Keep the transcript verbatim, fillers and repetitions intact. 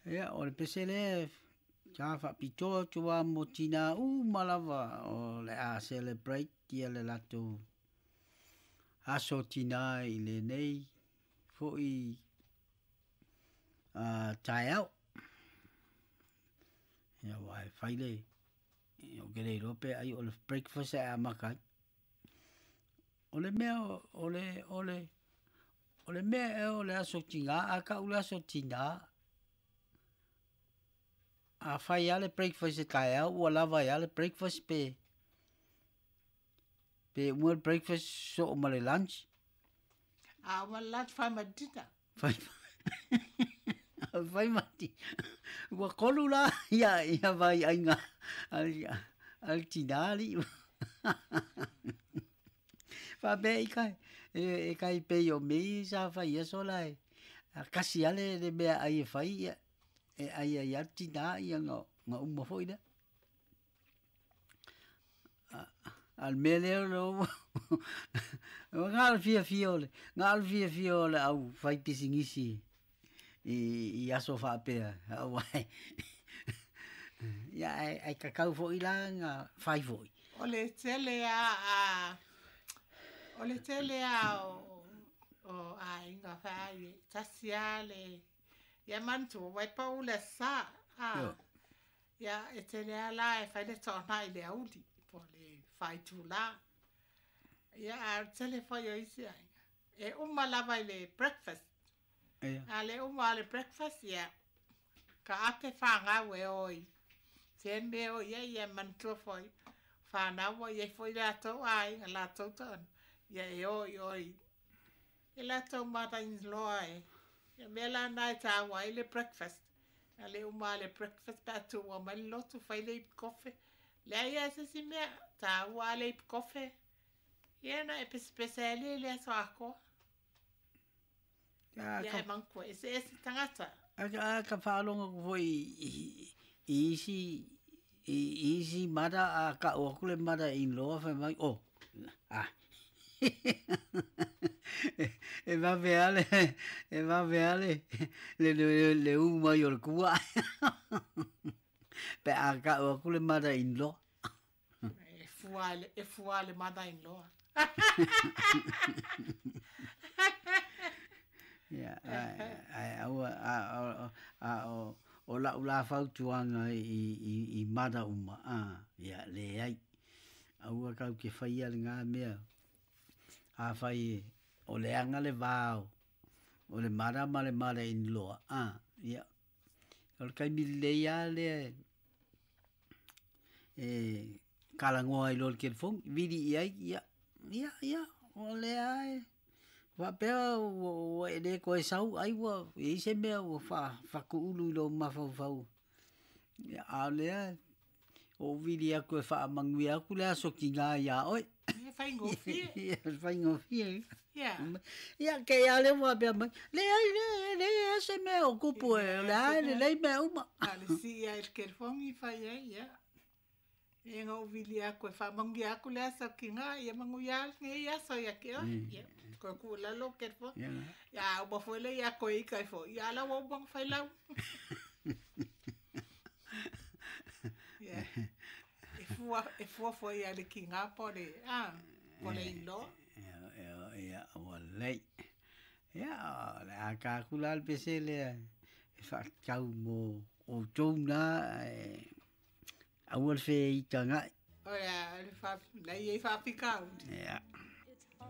Ia, o le pese le, cha fa pito tua mo tina u malava o le a celebrate tia le lato aso tina i le nei fo i a tai au. Ia wai faile o gere rope ai o le breakfast a makai. O le mea o le o le o le mea e o le aso tina a ka u le aso tina a fai ale breakfast e kai au o lava ale breakfast pe pe mo breakfast so o male lunch a wa lunch fai ma dinner fai fai mati wa kolula ia ia vai ainga al al tinali fa be kai e kai pe yo me sa fai so lai a kasi ale de be ai fai e ai ai atina ia nga nga uma foi da al mele no ngal fia fiole ngal fia fiole au fai pisingisi i i aso fa pe ai ya ai ai kakau foi la nga fai foi o le tele a a o le tele a o o a inga fai tasiale ya mantu vai paula sa a ya e tele ala e fai le tona i le audi po le fai tu la ya a tele fai o isi ai e uma lava le breakfast a le uma le breakfast ya ka ate fanga we oi sen me o ya ya mantu foi fa na wo ye foi la to ai la to ton ya e o oi e la to mata in loi ya me la night a wa le breakfast ale uma le breakfast pa tu wa ma lo tu fai le coffee le ya se si me ta wa le coffee ya na e speciale le so ako ya ya man ko ese ese tangata a ka falonga ko foi isi isi mada a ka o kule mada in lo fa mai o ah e va veale e va veale le le le u mai o kua pe a ka o kule mada in lo e fuale e fuale mada in lo ya ai au a a o o la la fau tuanga i i i mada uma a ya le ai au ka ke fai al nga mea a fai o le anga le vao o le mara male mare in lo a ya o kai mi le ya le e kala ngoa i lo ke fong vidi ai ya ya ya o le ai wa pe o e de ko sau ai wa e se me o fa fa ku lu lo ma fa fa ya a le o vidi a ko fa mangi a ku la so ki nga ya oi fai ngofi ya fai ngofi ya ya ke ya le wa pe le ai le le se me o ku po la le le me uma ale si ya el ke fong i fai ya e nga o vili a ko fa mangi a ku la so ki nga ya mangu ya nge ya so ya ke ya ko ku la lo ke fo ya o bo fo le ya ko i kai fo ya la wo bang fai la ya e fua e fua fo ya le ki nga po le ah po le lo ya ya ya o le ya la ka ku la pe se le e fa kau mo o tona e a wol fe i tanga o ya le fa la ye fa picau ya